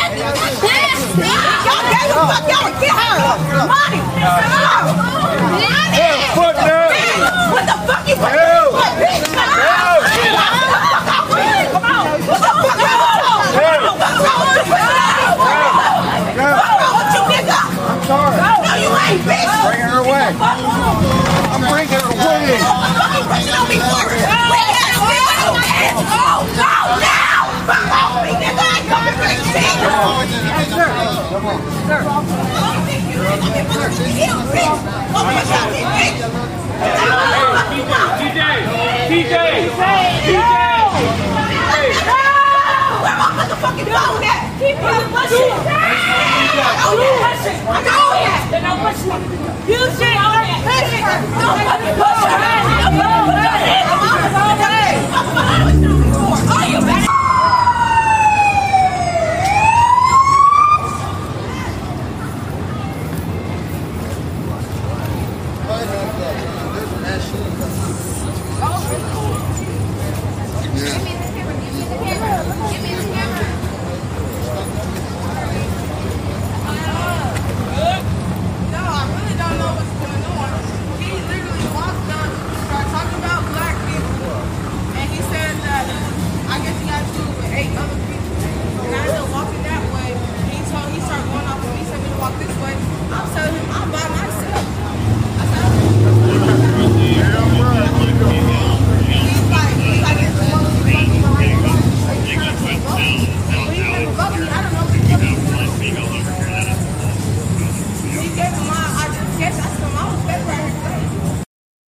Y'all gave the fuck y'all get her money. What the fuck you put your foot, bitch? Come on. What the fuck wrong with you? What's wrong with you, nigga? I'm sorry. No, you ain't, bitch. Bring her away. I'm bringing her away. Fucking pushing on me for it. Oh, no, now. Fuck off me, nigga. I ain't coming for this shit. Come on. Sir. TJ! Where my motherfucking phone at? Keep pushing. I know that. You say I'm pushing. Don't fucking push her.